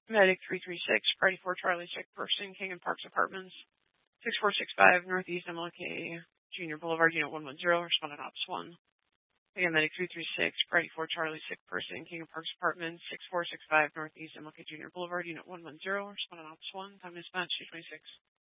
Medic 336, Priority 4 Charlie, sick person, King and Parks Apartments, 6465 Northeast MLK Junior Boulevard, Unit 110, respondent Ops 1. Again, Medic 336, Priority 4 Charlie, sick person, King and Parks Apartments, 6465 Northeast MLK Junior Boulevard, Unit 110, respondent Ops 1. Time dispatch 226.